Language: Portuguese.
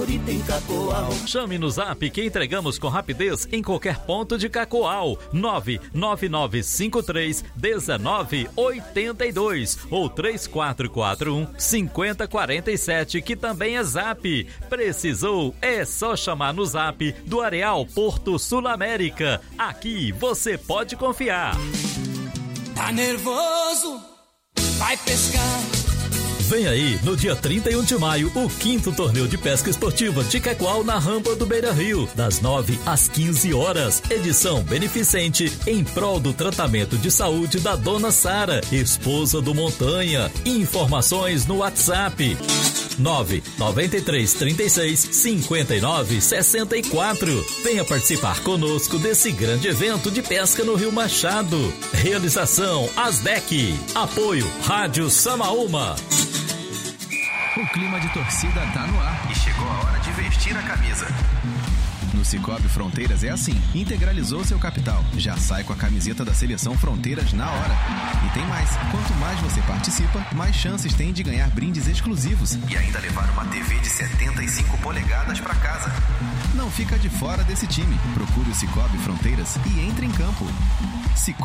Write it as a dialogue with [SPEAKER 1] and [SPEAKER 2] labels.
[SPEAKER 1] favorita em Cacoal.
[SPEAKER 2] Chame no Zap que entregamos com rapidez em qualquer ponto de Cacoal. 999531982 ou 3441-5047, que também é Zap. Precisou? É só chamar no Zap do Areal Porto Sul América. Aqui você pode confiar.
[SPEAKER 1] Tá nervoso? Vai pescar.
[SPEAKER 2] Vem aí, no dia 31 de maio, o 5º torneio de pesca esportiva de Cacoal na rampa do Beira-Rio, das 9 às 15 horas. Edição beneficente em prol do tratamento de saúde da Dona Sara, esposa do Montanha. Informações no WhatsApp 993365964. Venha participar conosco desse grande evento de pesca no Rio Machado. Realização Asdec. Apoio Rádio Samaúma.
[SPEAKER 3] O clima de torcida tá no ar e chegou a hora de vestir a camisa. No Cicobi Fronteiras é assim, integralizou seu capital, já sai com a camiseta da Seleção Fronteiras na hora. E tem mais, quanto mais você participa, mais chances tem de ganhar brindes exclusivos e ainda levar uma TV de 75 polegadas para casa. Não fica de fora desse time, procure o Cicobi Fronteiras e entre em campo. Cicobi